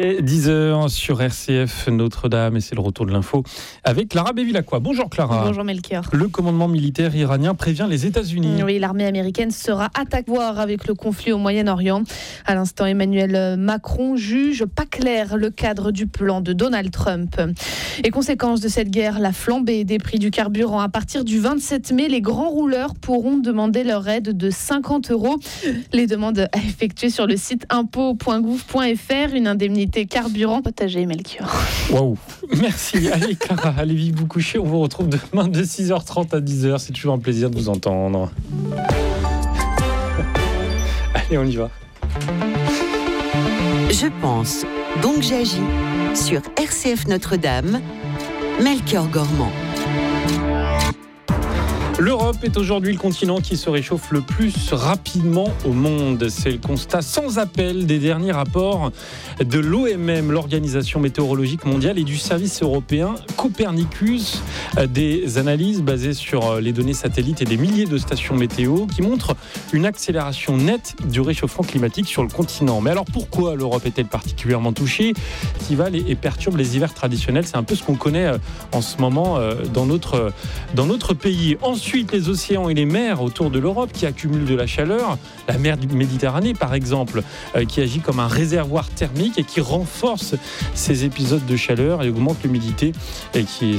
Et 10h sur RCF Notre-Dame, et c'est le retour de l'info avec Clara Bévilacqua. Bonjour Clara. Bonjour Melchior. Le commandement militaire iranien prévient les États-Unis. Oui, l'armée américaine sera attaquée avec le conflit au Moyen-Orient. À l'instant, Emmanuel Macron juge pas clair le cadre du plan de Donald Trump. Et conséquence de cette guerre, la flambée des prix du carburant. À partir du 27 mai, les grands rouleurs pourront demander leur aide de 50 €. Les demandes à effectuer sur le site impôts.gouv.fr. Une indemnité carburant partagée, Melchior. Waouh, merci. Allez Clara, allez vite vous coucher. On vous retrouve demain de 6h30 à 10h. C'est toujours un plaisir de vous entendre. Allez, on y va. Je pense, donc j'agis. Sur RCF Notre-Dame, Melchior Gormand. L'Europe est aujourd'hui le continent qui se réchauffe le plus rapidement au monde. C'est le constat sans appel des derniers rapports de l'OMM, l'Organisation météorologique mondiale, et du service européen Copernicus. Des analyses basées sur les données satellites et des milliers de stations météo qui montrent une accélération nette du réchauffement climatique sur le continent. Mais alors pourquoi l'Europe est-elle particulièrement touchée, et perturbe les hivers traditionnels? C'est un peu ce qu'on connaît en ce moment dans notre pays. Ensuite, les océans et les mers autour de l'Europe qui accumulent de la chaleur. La mer du Méditerranée, par exemple, qui agit comme un réservoir thermique et qui renforce ces épisodes de chaleur et augmente l'humidité et qui